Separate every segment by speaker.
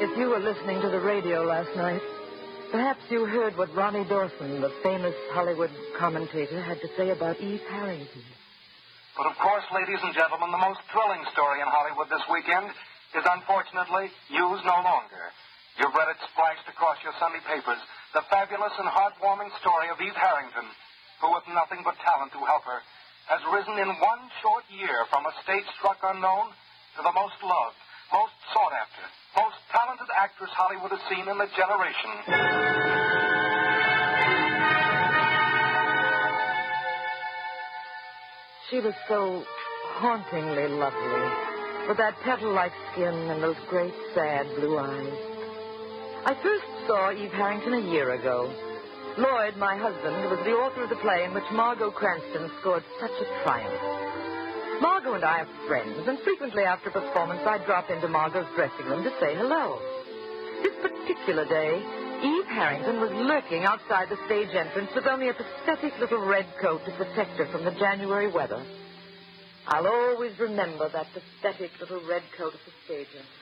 Speaker 1: If you were listening to the radio last night, perhaps you heard what Ronnie Dawson, the famous Hollywood commentator, had to say about Eve Harrington.
Speaker 2: But of course, ladies and gentlemen, the most thrilling story in Hollywood this weekend is unfortunately used no longer. You've read it splashed across your Sunday papers, the fabulous and heartwarming story of Eve Harrington, who with nothing but talent to help her, has risen in one short year from a stage-struck unknown to the most loved, most sought-after, most talented actress Hollywood has seen in a generation.
Speaker 1: She was so hauntingly lovely, with that petal-like skin and those great, sad blue eyes. I first saw Eve Harrington a year ago. Lloyd, my husband, was the author of the play in which Margot Cranston scored such a triumph. Margot and I are friends, and frequently after performance, I drop into Margot's dressing room to say hello. This particular day, Eve Harrington was lurking outside the stage entrance with only a pathetic little red coat to protect her from the January weather. I'll always remember that pathetic little red coat at the stage entrance.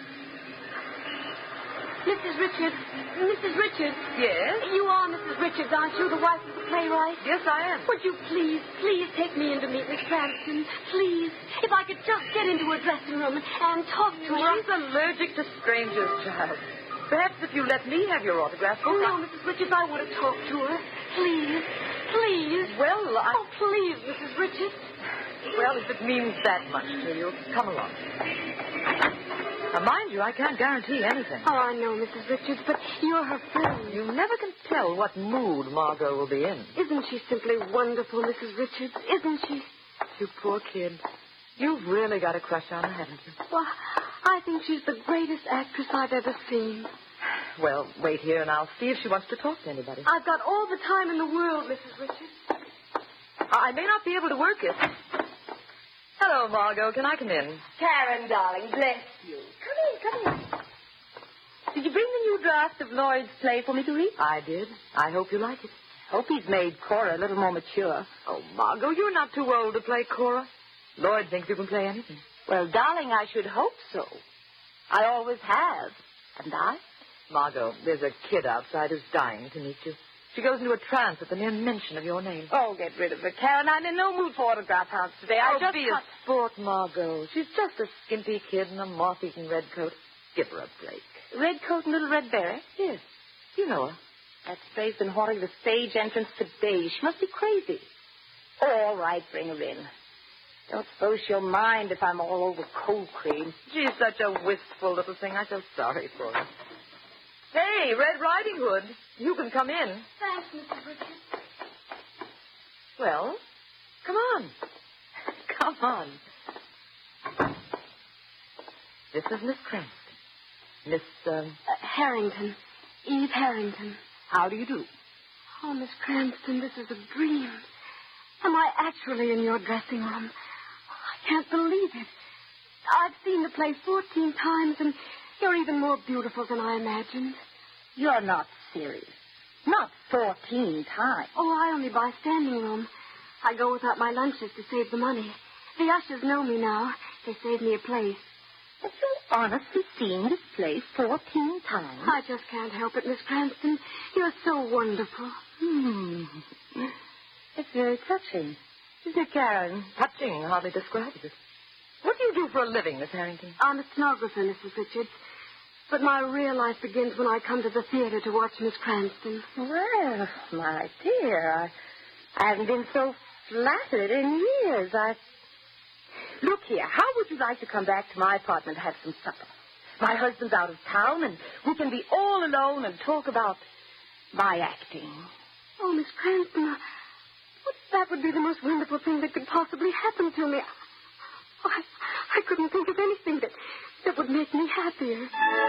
Speaker 3: Mrs. Richards. Mrs. Richards.
Speaker 1: Yes?
Speaker 3: You are Mrs. Richards, aren't you? The wife of the playwright?
Speaker 1: Yes, I am.
Speaker 3: Would you please take me in to meet Miss Cranston? Please. If I could just get into her dressing room and talk to her.
Speaker 1: She's allergic to strangers, child. Perhaps if you let me have your autograph.
Speaker 3: Oh, no, Mrs. Richards, I want to talk to her. Please. Please.
Speaker 1: Well,
Speaker 3: Oh, please, Mrs. Richards.
Speaker 1: Well, if it means that much to you, come along. Now, mind you, I can't guarantee anything.
Speaker 3: Oh, I know, Mrs. Richards, but you're her friend.
Speaker 1: You never can tell what mood Margot will be in.
Speaker 3: Isn't she simply wonderful, Mrs. Richards? Isn't she?
Speaker 1: You poor kid. You've really got a crush on her, haven't you?
Speaker 3: Well, I think she's the greatest actress I've ever seen.
Speaker 1: Well, wait here and I'll see if she wants to talk to anybody.
Speaker 3: I've got all the time in the world, Mrs. Richards.
Speaker 1: I may not be able to work it. Hello, Margot. Can I come in?
Speaker 4: Karen, darling, bless you. Come in. Did you bring the new draft of Lloyd's play for me to read?
Speaker 1: I did. I hope you like it.
Speaker 4: Hope he's made Cora a little more mature.
Speaker 1: Oh, Margot, you're not too old to play Cora. Lloyd thinks you can play anything.
Speaker 4: Well, darling, I should hope so. I always have. And I?
Speaker 1: Margot, there's a kid outside who's dying to meet you. She goes into a trance at the mere mention of your name.
Speaker 4: Oh, get rid of her, Karen. I'm in no mood for autograph hounds today.
Speaker 1: Be a sport, Margot. She's just a skimpy kid in a moth-eaten red coat. Give her a break.
Speaker 4: Red coat and little red beret?
Speaker 1: Yes. You know her.
Speaker 4: That strays been haunting the stage entrance today. She must be crazy. All right, bring her in. Don't suppose she'll mind if I'm all over cold cream.
Speaker 1: She's such a wistful little thing. I'm so sorry for her. Hey, Red Riding Hood. You can come in.
Speaker 3: Thanks, Mrs. Richards.
Speaker 1: Well, come on. Come on. This is Miss Cranston. Miss,
Speaker 3: Harrington. Eve Harrington.
Speaker 4: How do you do?
Speaker 3: Oh, Miss Cranston, this is a dream. Am I actually in your dressing room? I can't believe it. I've seen the play 14 times, and you're even more beautiful than I imagined.
Speaker 4: You're not serious. Not 14 times.
Speaker 3: Oh, I only buy standing room. I go without my lunches to save the money. The ushers know me now. They save me a place.
Speaker 4: Have you honestly seen this play 14 times?
Speaker 3: I just can't help it, Miss Cranston. You're so wonderful.
Speaker 4: It's very touching. Isn't it, Karen?
Speaker 1: Touching hardly describes it. What do you do for a living, Miss Harrington?
Speaker 3: I'm a stenographer, Mrs. Richards. But my real life begins when I come to the theater to watch Miss Cranston.
Speaker 4: Well, my dear, I haven't been so flattered in years. Look here, how would you like to come back to my apartment to have some supper? My husband's out of town, and we can be all alone and talk about my acting.
Speaker 3: Oh, Miss Cranston, that would be the most wonderful thing that could possibly happen to me. Oh, I couldn't think of anything that would make me happier.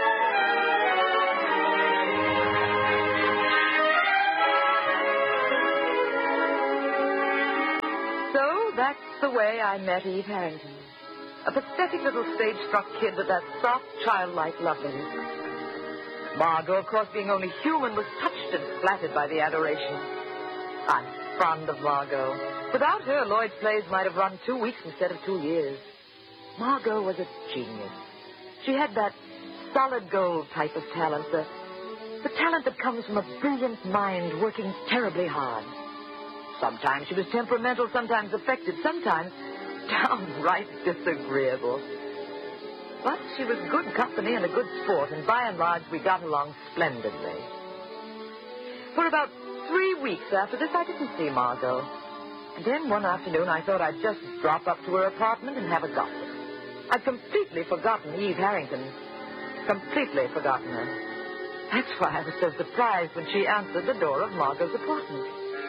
Speaker 1: So that's the way I met Eve Harrington. A pathetic little stage-struck kid with that soft, childlike loveliness. Margot, of course, being only human, was touched and flattered by the adoration. I'm fond of Margot. Without her, Lloyd's plays might have run 2 weeks instead of 2 years. Margot was a genius. She had that solid gold type of talent, the talent that comes from a brilliant mind working terribly hard. Sometimes she was temperamental, sometimes affected, sometimes downright disagreeable. But she was good company and a good sport, and by and large we got along splendidly. For about 3 weeks after this, I didn't see Margot. And then one afternoon I thought I'd just drop up to her apartment and have a gossip. I'd completely forgotten Eve Harrington. Completely forgotten her. That's why I was so surprised when she answered the door of Margot's apartment.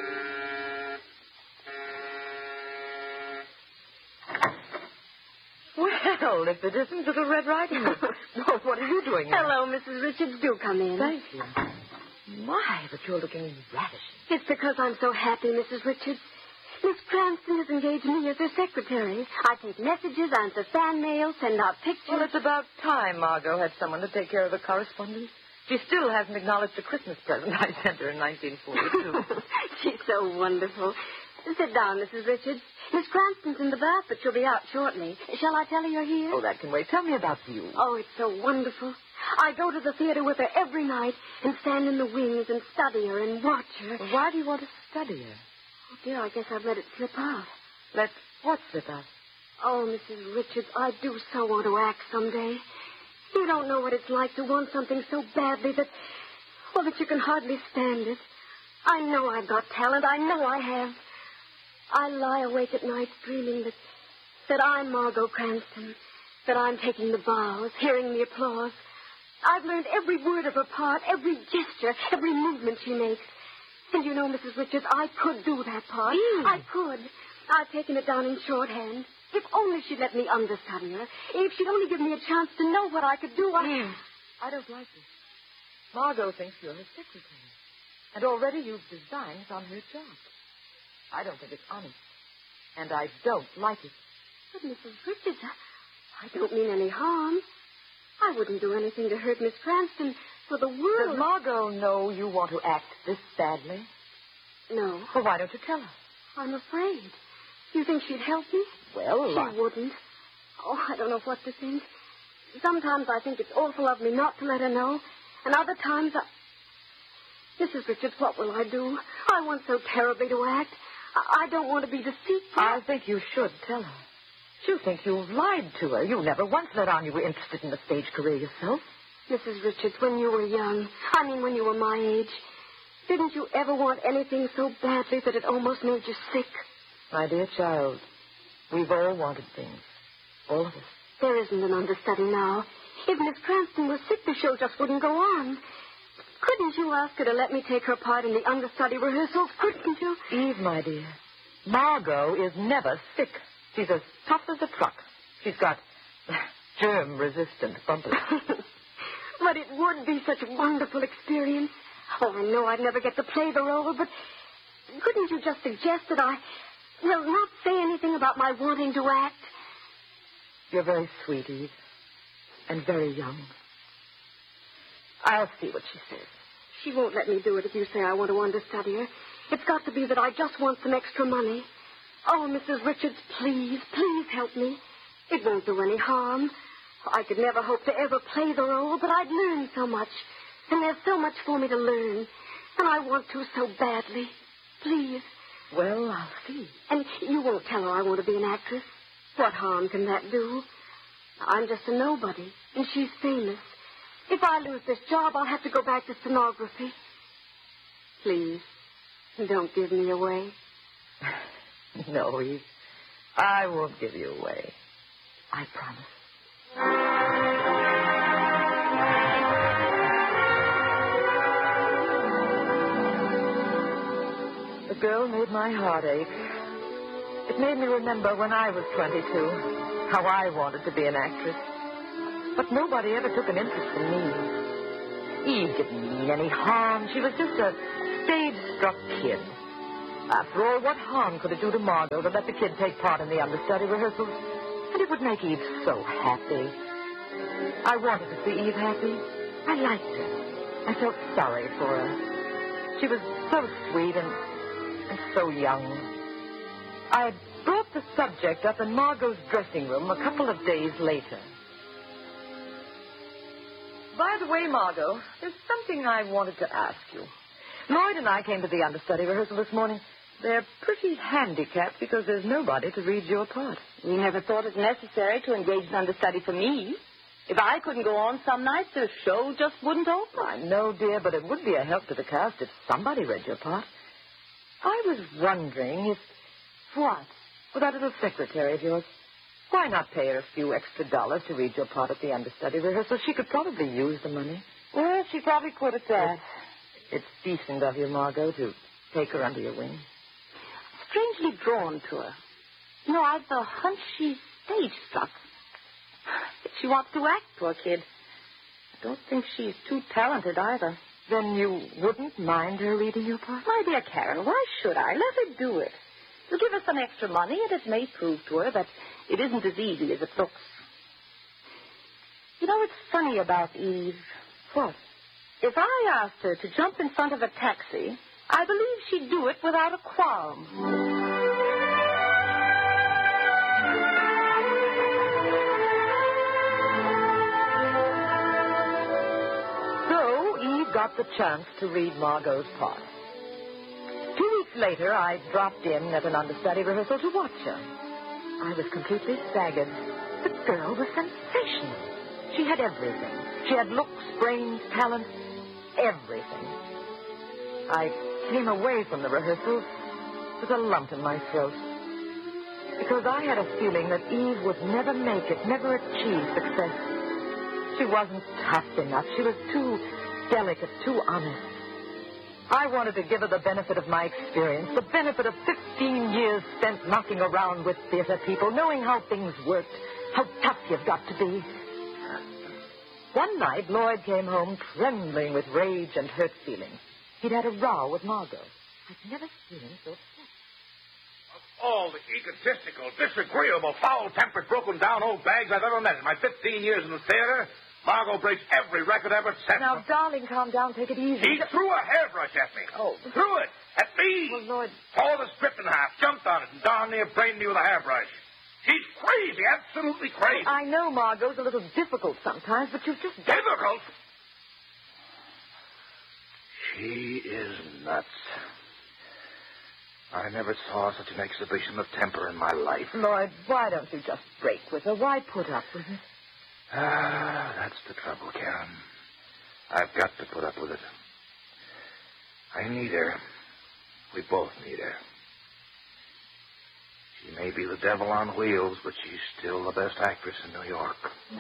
Speaker 1: Well, if it isn't Little Red Riding Hood. Well, what are you doing here?
Speaker 3: Hello, Mrs. Richards. Do come in.
Speaker 1: Thank you. My, but you're looking ravishing.
Speaker 3: It's because I'm so happy, Mrs. Richards. Miss Cranston has engaged me as her secretary. I take messages, answer fan mail, send out pictures.
Speaker 1: Well, it's about time Margot had someone to take care of the correspondence. She still hasn't acknowledged a Christmas present I sent her in 1942.
Speaker 3: She's so wonderful. Sit down, Mrs. Richards. Miss Cranston's in the bath, but she'll be out shortly. Shall I tell her you're here?
Speaker 1: Oh, that can wait. Tell me about you.
Speaker 3: Oh, it's so wonderful. I go to the theater with her every night and stand in the wings and study her and watch her.
Speaker 1: Well, why do you want to study her?
Speaker 3: Oh, dear, I guess I've let it slip out.
Speaker 1: Let what slip out?
Speaker 3: Oh, Mrs. Richards, I do so want to act someday. You don't know what it's like to want something so badly that you can hardly stand it. I know I've got talent. I know I have. I lie awake at night dreaming that I'm Margot Cranston, that I'm taking the bows, hearing the applause. I've learned every word of her part, every gesture, every movement she makes. And you know, Mrs. Richards, I could do that part. I could. I've taken it down in shorthand. If only she'd let me understudy her. If she'd only give me a chance to know what I could do,
Speaker 1: I don't like it. Margot thinks you're her secretary. And already you've designs on her job. I don't think it's honest. And I don't like it.
Speaker 3: But, Mrs. Richards, I don't mean any harm. I wouldn't do anything to hurt Miss Cranston for the world.
Speaker 1: Does Margot know you want to act this badly?
Speaker 3: No.
Speaker 1: Well, why don't you tell her?
Speaker 3: I'm afraid. You think she'd help me?
Speaker 1: Well,
Speaker 3: She wouldn't. Oh, I don't know what to think. Sometimes I think it's awful of me not to let her know. And other times Mrs. Richards, what will I do? I want so terribly to act. I don't want to be deceitful.
Speaker 1: I think you should tell her. She'll think you've lied to her. You never once let on you were interested in a stage career yourself.
Speaker 3: Mrs. Richards, when you were young, when you were my age, didn't you ever want anything so badly that it almost made you sick?
Speaker 1: My dear child, we've all wanted things. All of us.
Speaker 3: There isn't an understudy now. If Miss Cranston was sick, the show just wouldn't go on. Couldn't you ask her to let me take her part in the understudy rehearsals? Couldn't you?
Speaker 1: Eve, my dear, Margot is never sick. She's as tough as a truck. She's got germ-resistant bumpers.
Speaker 3: But it would be such a wonderful experience. Oh, I know I'd never get to play the role, but couldn't you just suggest that not say anything about my wanting to act?
Speaker 1: You're very sweet, Eve, and very young. I'll see what she says.
Speaker 3: She won't let me do it if you say I want to understudy her. It's got to be that I just want some extra money. Oh, Mrs. Richards, please help me. It won't do any harm. I could never hope to ever play the role, but I'd learn so much. And there's so much for me to learn. And I want to so badly. Please.
Speaker 1: Well, I'll see.
Speaker 3: And you won't tell her I want to be an actress? What harm can that do? I'm just a nobody, and she's famous. If I lose this job, I'll have to go back to stenography. Please, don't give me away.
Speaker 1: No, Eve. I won't give you away. I promise. The girl made my heart ache. It made me remember when I was 22, how I wanted to be an actress. But nobody ever took an interest in me. Eve didn't mean any harm. She was just a stage-struck kid. After all, what harm could it do to Margot to let the kid take part in the understudy rehearsals? And it would make Eve so happy. I wanted to see Eve happy. I liked her. I felt sorry for her. She was so sweet and so young. I brought the subject up in Margot's dressing room a couple of days later. By the way, Margot, there's something I wanted to ask you. Lloyd and I came to the understudy rehearsal this morning. They're pretty handicapped because there's nobody to read your part.
Speaker 4: We never thought it necessary to engage an understudy for me. If I couldn't go on some nights, the show just wouldn't open.
Speaker 1: I know, dear, but it would be a help to the cast if somebody read your part. I was wondering if...
Speaker 4: What?
Speaker 1: Well, that little secretary of yours. Why not pay her a few extra dollars to read your part at the understudy rehearsal? She could probably use the money.
Speaker 4: Well, she probably could at that.
Speaker 1: It's decent of you, Margot, to take her under your wing.
Speaker 4: Strangely drawn to her. You know, I've the hunch she's stage-struck. If she wants to act, poor kid. I don't think she's too talented either.
Speaker 1: Then you wouldn't mind her reading your part?
Speaker 4: My dear Carol, why should I? Let her do it. You'll give her some extra money, and it may prove to her that it isn't as easy as it looks. You know, it's funny about Eve.
Speaker 1: What?
Speaker 4: If I asked her to jump in front of a taxi, I believe she'd do it without a qualm.
Speaker 1: So Eve got the chance to read Margot's part. 2 weeks later, I dropped in at an understudy rehearsal to watch her. I was completely staggered. The girl was sensational. She had everything. She had looks, brains, talent, everything. I came away from the rehearsal with a lump in my throat. Because I had a feeling that Eve would never make it, never achieve success. She wasn't tough enough. She was too delicate, too honest. I wanted to give her the benefit of my experience, the benefit of 15 years spent knocking around with theater people, knowing how things worked, how tough you've got to be. One night, Lloyd came home trembling with rage and hurt feelings. He'd had a row with Margot. I'd never seen him so upset.
Speaker 5: Of all the egotistical, disagreeable, foul-tempered, broken-down old bags I've ever met in my 15 years in the theater, Margot breaks every record ever set.
Speaker 1: Now, darling, calm down. Take it easy.
Speaker 5: She threw a hairbrush at me.
Speaker 1: Oh.
Speaker 5: Threw it at me.
Speaker 1: Well, Lloyd...
Speaker 5: Tore the strip in half, jumped on it, and darn near brained me with a hairbrush. She's crazy, absolutely crazy.
Speaker 1: I know Margot's a little difficult sometimes, but you've just...
Speaker 5: Difficult? She is nuts. I never saw such an exhibition of temper in my life.
Speaker 1: Lloyd, why don't you just break with her? Why put up with it?
Speaker 5: Ah, that's the trouble, Karen. I've got to put up with it. I need her. We both need her. She may be the devil on wheels, but she's still the best actress in New York.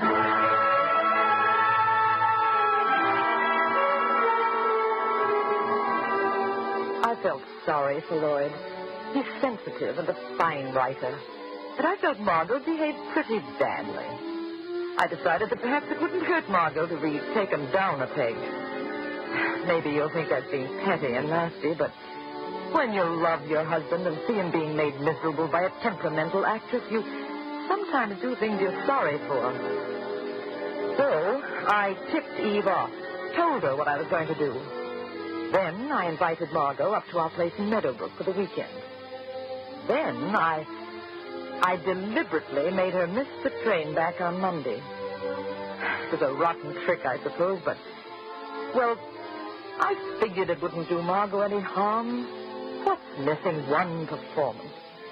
Speaker 1: I felt sorry for Lloyd. He's sensitive and a fine writer. But I felt Margot behaved pretty badly. I decided that perhaps it wouldn't hurt Margot to read Taken Down a Peg. Maybe you'll think that's being petty and nasty, but when you love your husband and see him being made miserable by a temperamental actress, you sometimes do things you're sorry for. So I tipped Eve off, told her what I was going to do. Then I invited Margot up to our place in Meadowbrook for the weekend. Then I deliberately made her miss the train back on Monday. It was a rotten trick, I suppose, but, well, I figured it wouldn't do Margot any harm. What's missing one performance?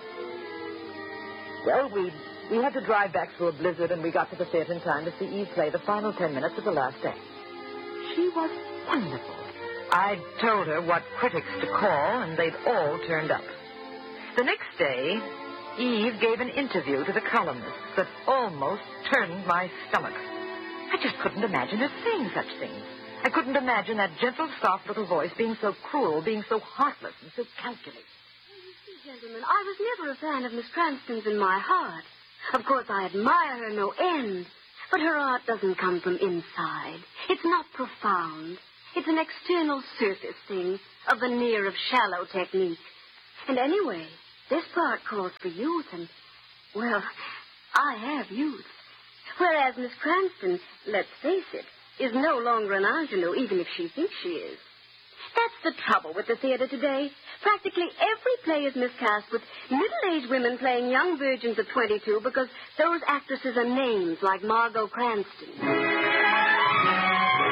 Speaker 1: Well, we had to drive back through a blizzard, and we got to the theater in time to see Eve play the final 10 minutes of the last act. She was wonderful. I told her what critics to call, and they'd all turned up. The next day, Eve gave an interview to the columnists that almost turned my stomach. I just couldn't imagine her saying such things. I couldn't imagine that gentle, soft little voice being so cruel, being so heartless and so calculating.
Speaker 3: You see, gentlemen, I was never a fan of Miss Cranston's in my heart. Of course, I admire her no end. But her art doesn't come from inside. It's not profound. It's an external surface thing, a veneer of shallow technique. And anyway, this part calls for youth, and, well, I have youth. Whereas Miss Cranston, let's face it, is no longer an ingenue, even if she thinks she is. That's the trouble with the theater today. Practically every play is miscast with middle-aged women playing young virgins of 22 because those actresses are names like Margot Cranston.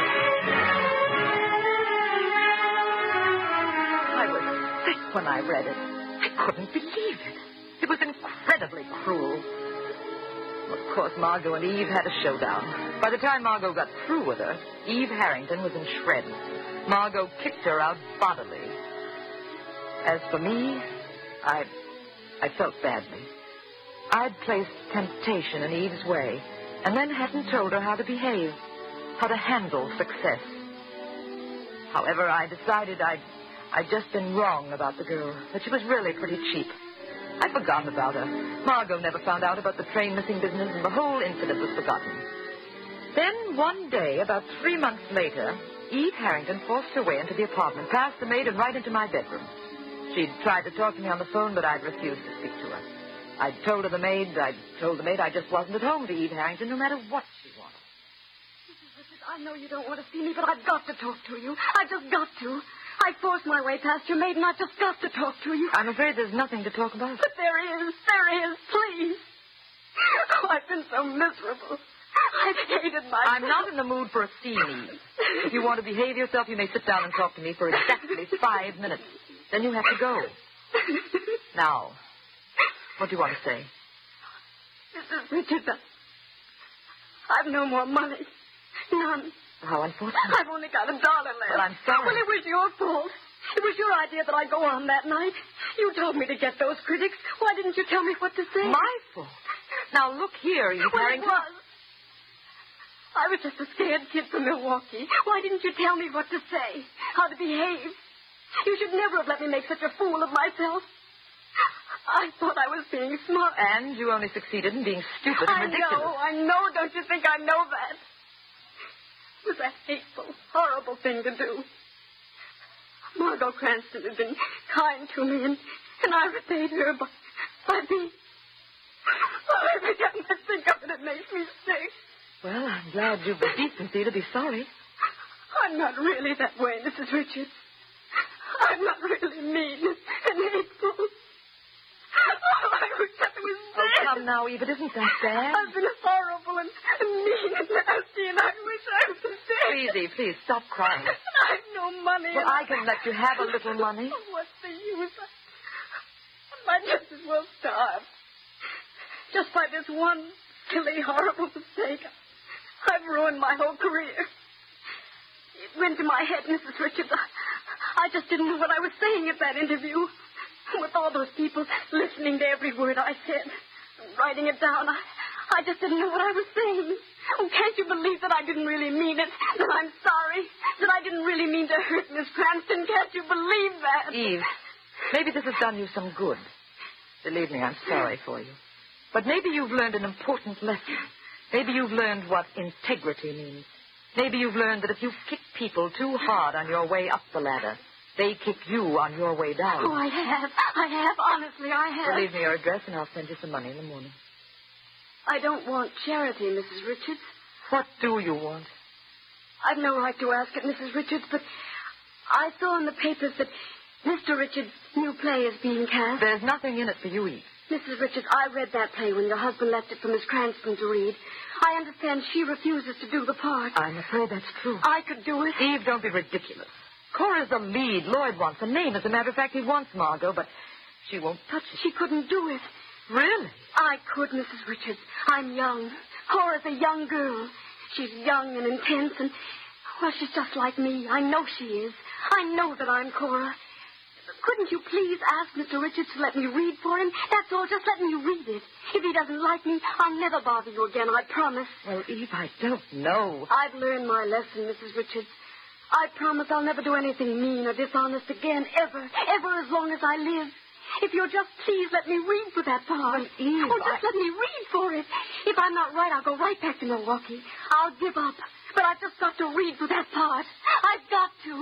Speaker 1: when I read it. I couldn't believe it. It was incredibly cruel. Of course, Margot and Eve had a showdown. By the time Margot got through with her, Eve Harrington was in shreds. Margot kicked her out bodily. As for me, I felt badly. I'd placed temptation in Eve's way and then hadn't told her how to behave, how to handle success. However, I decided I'd just been wrong about the girl, that she was really pretty cheap. I forgot about her. Margot never found out about the train missing business, and the whole incident was forgotten. Then, one day, about 3 months later, Eve Harrington forced her way into the apartment, past the maid, and right into my bedroom. She'd tried to talk to me on the phone, but I'd refused to speak to her. I'd told the maid I just wasn't at home to Eve Harrington, no matter what she wanted.
Speaker 3: Mrs. Richards, I know you don't want to see me, but I've got to talk to you. I've just got to. I forced my way past your maid, and I've just got to talk to you.
Speaker 1: I'm afraid there's nothing to talk about.
Speaker 3: But there is, please. Oh, I've been so miserable. I've hated myself.
Speaker 1: I'm not in the mood for a scene, Eve. If you want to behave yourself, you may sit down and talk to me for exactly 5 minutes. Then you have to go. Now, what do you want to say?
Speaker 3: Mrs. Richards, I've no more money. None.
Speaker 1: How unfortunate.
Speaker 3: I've only got $1 left.
Speaker 1: Well, I'm sorry.
Speaker 3: Well, it was your fault. It was your idea that I go on that night. You told me to get those critics. Why didn't you tell me what to say?
Speaker 1: My fault? Now, look here, Eve Harrington.
Speaker 3: Well, it was. I was just a scared kid from Milwaukee. Why didn't you tell me what to say? How to behave? You should never have let me make such a fool of myself. I thought I was being smart.
Speaker 1: And you only succeeded in being stupid and ridiculous.
Speaker 3: I know. Don't you think I know that? It was a hateful, horrible thing to do. Margot Cranston had been kind to me, and I repaid her by being... Oh, every time I think of it, it makes me sick.
Speaker 1: Well, I'm glad you've the decency to be sorry.
Speaker 3: I'm not really that way, Mrs. Richards. I'm not really mean and hateful. Oh, I wish I was dead.
Speaker 1: Oh, come now, Eve. It isn't that bad.
Speaker 3: I've been horrible and mean and nasty, and I wish I was dead.
Speaker 1: Please, Eve, please, stop crying.
Speaker 3: I've no money.
Speaker 1: Well, I can let you have a little money.
Speaker 3: Oh, what's the use? I might just as well starve. Just by this one silly, horrible mistake, I've ruined my whole career. It went to my head, Mrs. Richards. I just didn't know what I was saying at that interview. With all those people listening to every word I said, writing it down, I just didn't know what I was saying. Oh, can't you believe that I didn't really mean it? That I'm sorry? That I didn't really mean to hurt Miss Cranston? Can't you believe that?
Speaker 1: Eve, maybe this has done you some good. Believe me, I'm sorry for you. But maybe you've learned an important lesson. Maybe you've learned what integrity means. Maybe you've learned that if you kick people too hard on your way up the ladder, they kick you on your way down.
Speaker 3: Oh, I have. Honestly, I have.
Speaker 1: Leave me your address and I'll send you some money in the morning.
Speaker 3: I don't want charity, Mrs. Richards.
Speaker 1: What do you want?
Speaker 3: I've no right to ask it, Mrs. Richards, but I saw in the papers that Mr. Richards' new play is being cast.
Speaker 1: There's nothing in it for you, Eve.
Speaker 3: Mrs. Richards, I read that play when your husband left it for Miss Cranston to read. I understand she refuses to do the part.
Speaker 1: I'm afraid that's true.
Speaker 3: I could do it.
Speaker 1: Eve, don't be ridiculous. Cora's the lead. Lloyd wants a name. As a matter of fact, he wants Margot, but she won't touch it.
Speaker 3: She couldn't do it.
Speaker 1: Really?
Speaker 3: I could, Mrs. Richards. I'm young. Cora's a young girl. She's young and intense, and, well, she's just like me. I know she is. I know that I'm Cora. Couldn't you please ask Mr. Richards to let me read for him? That's all. Just let me read it. If he doesn't like me, I'll never bother you again, I promise.
Speaker 1: Well, Eve, I don't know.
Speaker 3: I've learned my lesson, Mrs. Richards. I promise I'll never do anything mean or dishonest again, ever as long as I live. If you'll just please let me read for that part.
Speaker 1: Well, Eve,
Speaker 3: just let me read for it. If I'm not right, I'll go right back to Milwaukee. I'll give up. But I've just got to read for that part. I've got to.